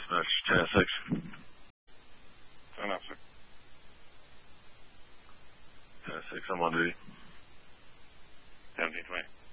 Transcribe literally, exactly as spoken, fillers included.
That's ten six. ten six. ten six, I'm on duty. seventeen twenty.